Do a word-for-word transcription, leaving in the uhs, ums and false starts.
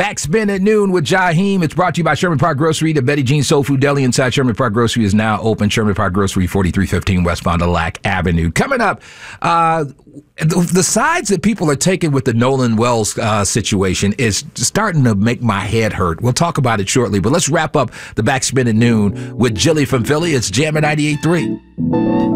Backspin at noon with Jaheim. It's brought to you by Sherman Park Grocery. The Betty Jean Soul Food Deli inside Sherman Park Grocery is now open. Sherman Park Grocery, forty-three fifteen West Fond du Lac Avenue. Coming up, uh, the, the sides that people are taking with the Nolan Wells uh, situation is starting to make my head hurt. We'll talk about it shortly, but let's wrap up the Backspin at noon with Jilly from Philly. It's Jammin' ninety-eight point three.